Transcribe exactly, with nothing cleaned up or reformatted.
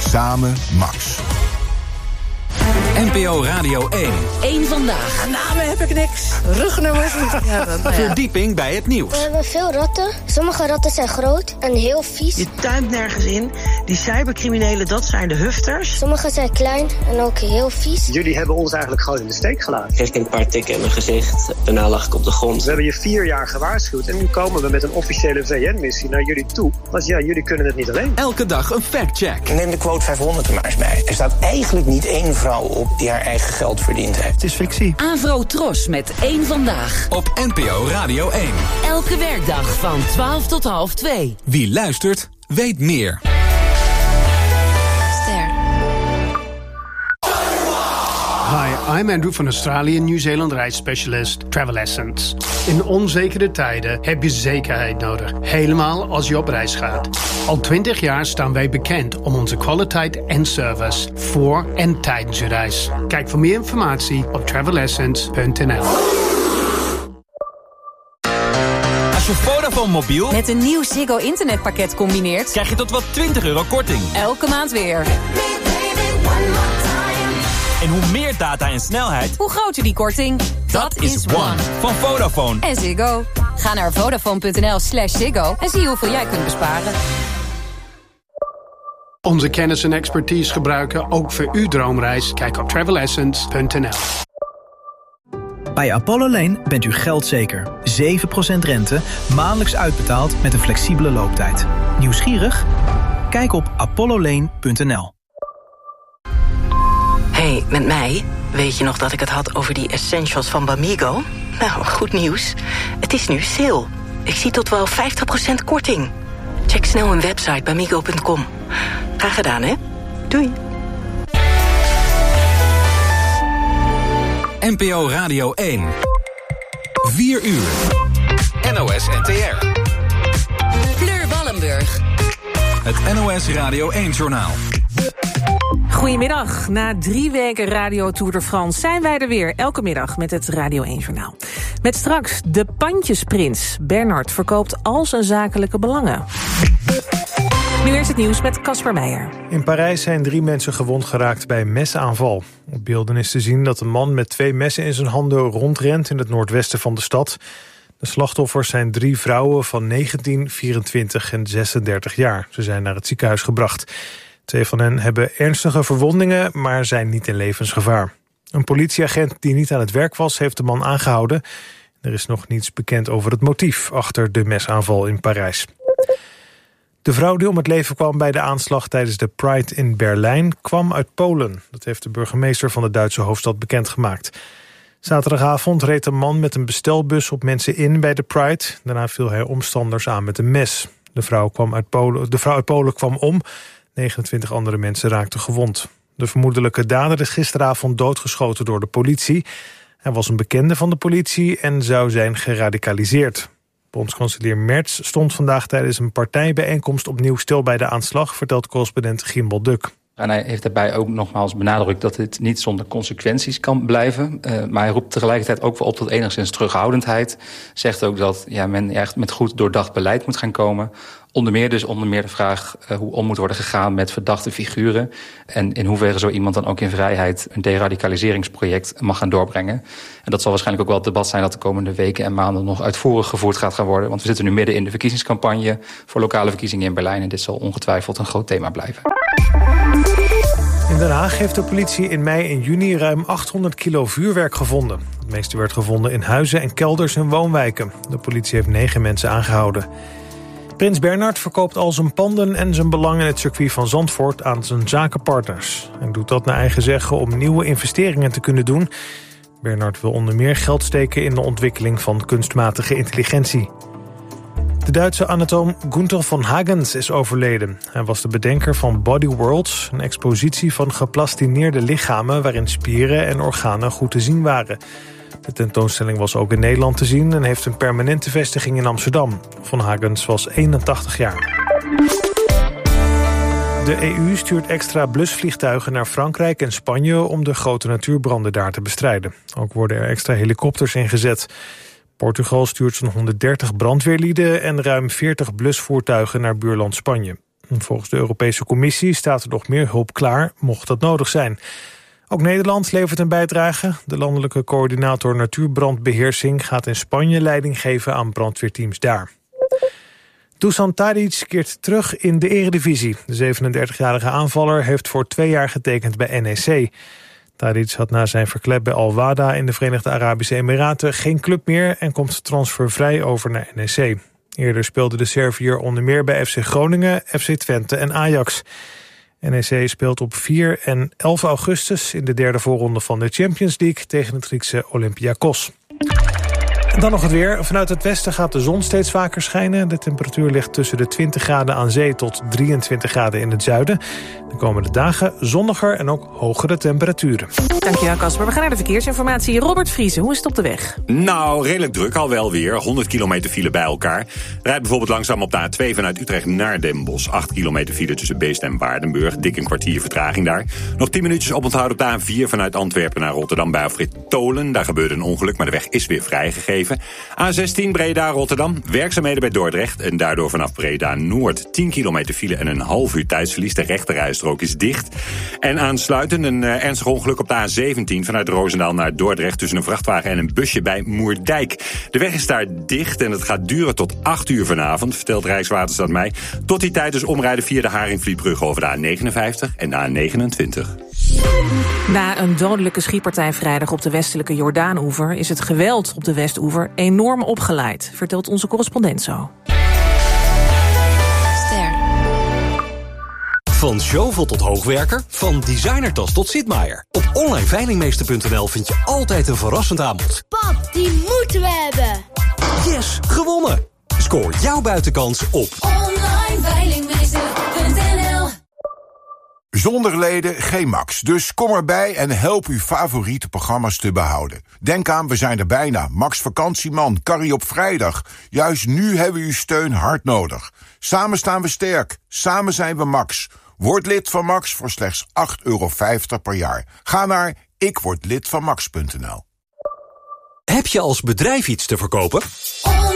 Samen Max. N P O Radio één. Eén vandaag. Aan namen heb ik niks. Rugnummers. Ja, dat, nou ja. Verdieping bij het nieuws. We hebben veel ratten. Sommige ratten zijn groot en heel vies. Je tuimt nergens in. Die cybercriminelen, dat zijn de hufters. Sommige zijn klein en ook heel vies. Jullie hebben ons eigenlijk gewoon in de steek gelaten. Kreeg ik een paar tikken in mijn gezicht. Daarna lag ik op de grond. We hebben je vier jaar gewaarschuwd. En nu komen we met een officiële V N-missie naar jullie toe. Want ja, jullie kunnen het niet alleen. Elke dag een factcheck. Neem de quote vijfhonderd er maar eens bij. Er staat eigenlijk niet één vrouw op die haar eigen geld verdiend heeft. Het is fictie. Avro Tros met Eén Vandaag. Op N P O Radio één. Elke werkdag van twaalf tot half twee. Wie luistert, weet meer. Ster. Hi, I'm Andrew van Australië Nieuw-Zeeland reisspecialist Travel Essence. In onzekere tijden heb je zekerheid nodig, helemaal als je op reis gaat. Al twintig jaar staan wij bekend om onze kwaliteit en service voor en tijdens je reis. Kijk voor meer informatie op travel essence punt n l. Als je Vodafone mobiel met een nieuw Ziggo internetpakket combineert, krijg je tot wel twintig euro korting. Elke maand weer. En hoe meer data en snelheid, hoe groter die korting. Dat, Dat is One van Vodafone. En Ziggo. Ga naar vodafone punt n l slash Ziggo en zie hoeveel jij kunt besparen. Onze kennis en expertise gebruiken ook voor uw droomreis. Kijk op travel essence punt n l. Bij Apollo Lane bent u geldzeker. zeven procent rente, maandelijks uitbetaald met een flexibele looptijd. Nieuwsgierig? Kijk op apollo lane punt n l. Hey, met mij? Weet je nog dat ik het had over die essentials van Bamigo? Nou, goed nieuws. Het is nu sale. Ik zie tot wel vijftig procent korting. Check snel hun website bamigo punt com. Graag gedaan, hè? Doei. N P O Radio één. vier uur. N O S N T R. Fleur Wallenburg. Het N O S Radio één-journaal. Goedemiddag. Na drie weken Radio Tour de France zijn wij er weer. Elke middag met het Radio één-journaal. Met straks de pandjesprins. Bernhard verkoopt al zijn zakelijke belangen. Nu eerst het nieuws met Casper Meijer. In Parijs zijn drie mensen gewond geraakt bij een mesaanval. Op beelden is te zien dat een man met twee messen in zijn handen rondrent in het noordwesten van de stad. De slachtoffers zijn drie vrouwen van negentien, vierentwintig en zesendertig jaar. Ze zijn naar het ziekenhuis gebracht. Twee van hen hebben ernstige verwondingen, maar zijn niet in levensgevaar. Een politieagent die niet aan het werk was, heeft de man aangehouden. Er is nog niets bekend over het motief achter de mesaanval in Parijs. De vrouw die om het leven kwam bij de aanslag tijdens de Pride in Berlijn kwam uit Polen. Dat heeft de burgemeester van de Duitse hoofdstad bekendgemaakt. Zaterdagavond reed een man met een bestelbus op mensen in bij de Pride. Daarna viel hij omstanders aan met een mes. De vrouw, kwam uit Polen, de vrouw uit Polen kwam om. negenentwintig andere mensen raakten gewond. De vermoedelijke dader is gisteravond doodgeschoten door de politie. Hij was een bekende van de politie en zou zijn geradicaliseerd. Bondskanselier Merz stond vandaag tijdens een partijbijeenkomst opnieuw stil bij de aanslag, vertelt correspondent Gimbal Duk. En hij heeft daarbij ook nogmaals benadrukt dat dit niet zonder consequenties kan blijven. Uh, maar hij roept tegelijkertijd ook wel op tot enigszins terughoudendheid. Zegt ook dat ja, men echt met goed doordacht beleid moet gaan komen. Onder meer dus onder meer de vraag uh, hoe om moet worden gegaan met verdachte figuren. En in hoeverre zo iemand dan ook in vrijheid een deradicaliseringsproject mag gaan doorbrengen. En dat zal waarschijnlijk ook wel het debat zijn dat de komende weken en maanden nog uitvoerig gevoerd gaat gaan worden. Want we zitten nu midden in de verkiezingscampagne voor lokale verkiezingen in Berlijn. En dit zal ongetwijfeld een groot thema blijven. In Den Haag heeft de politie in mei en juni ruim achthonderd kilo vuurwerk gevonden. Het meeste werd gevonden in huizen en kelders en woonwijken. De politie heeft negen mensen aangehouden. Prins Bernhard verkoopt al zijn panden en zijn belang in het circuit van Zandvoort aan zijn zakenpartners. Hij doet dat naar eigen zeggen om nieuwe investeringen te kunnen doen. Bernhard wil onder meer geld steken in de ontwikkeling van kunstmatige intelligentie. De Duitse anatoom Gunther von Hagens is overleden. Hij was de bedenker van Body Worlds, een expositie van geplastineerde lichamen waarin spieren en organen goed te zien waren. De tentoonstelling was ook in Nederland te zien en heeft een permanente vestiging in Amsterdam. Von Hagens was eenentachtig jaar. De E U stuurt extra blusvliegtuigen naar Frankrijk en Spanje om de grote natuurbranden daar te bestrijden. Ook worden er extra helikopters ingezet. Portugal stuurt zo'n honderddertig brandweerlieden en ruim veertig blusvoertuigen naar buurland Spanje. Volgens de Europese Commissie staat er nog meer hulp klaar, mocht dat nodig zijn. Ook Nederland levert een bijdrage. De landelijke coördinator natuurbrandbeheersing gaat in Spanje leiding geven aan brandweerteams daar. Dusan Tadic keert terug in de Eredivisie. De zevenendertigjarige aanvaller heeft voor twee jaar getekend bij N E C. Tadic had na zijn verklep bij Al Wahda in de Verenigde Arabische Emiraten geen club meer en komt transfervrij over naar N E C. Eerder speelde de Serviër onder meer bij F C Groningen, F C Twente en Ajax. N E C speelt op vier en elf augustus in de derde voorronde van de Champions League tegen het Griekse Olympiakos. En dan nog het weer. Vanuit het westen gaat de zon steeds vaker schijnen. De temperatuur ligt tussen de twintig graden aan zee tot drieëntwintig graden in het zuiden. De komende dagen zonniger en ook hogere temperaturen. Dankjewel, Casper. We gaan naar de verkeersinformatie. Robert Vriesen, hoe is het op de weg? Nou, redelijk druk al wel weer. honderd kilometer file bij elkaar. Rijdt bijvoorbeeld langzaam op de A twee vanuit Utrecht naar Den Bosch. acht kilometer file tussen Beest en Waardenburg. Dik een kwartier vertraging daar. Nog tien minuutjes oponthoud op de A vier vanuit Antwerpen naar Rotterdam bij Afrit Tolen. Daar gebeurde een ongeluk, maar de weg is weer vrijgegeven. A zestien Breda-Rotterdam, werkzaamheden bij Dordrecht en daardoor vanaf Breda-Noord tien kilometer file en een half uur tijdsverlies. De rechterrijstrook is dicht. En aansluitend een uh, ernstig ongeluk op de A zeventien vanuit Roosendaal naar Dordrecht tussen een vrachtwagen en een busje bij Moerdijk. De weg is daar dicht en het gaat duren tot acht uur vanavond, vertelt Rijkswaterstaat mij. Tot die tijd dus omrijden via de Haringvlietbrug over de A negenenvijftig en de A negenentwintig. Na een dodelijke schietpartij vrijdag op de westelijke Jordaanoever is het geweld op de Westoever enorm opgeleid, vertelt onze correspondent zo. Ster. Van shovel tot hoogwerker, van designertas tot Sitmaier. Op online veilingmeester punt n l vind je altijd een verrassend aanbod. Pap, die moeten we hebben. Yes, gewonnen! Scoor jouw buitenkans op online veilingmeester punt n l. Zonder leden geen Max, dus kom erbij en help uw favoriete programma's te behouden. Denk aan, we zijn er bijna. Max Vakantieman, Carrie op vrijdag. Juist nu hebben we uw steun hard nodig. Samen staan we sterk, samen zijn we Max. Word lid van Max voor slechts acht euro vijftig per jaar. Ga naar ik word lid van max punt n l. Heb je als bedrijf iets te verkopen?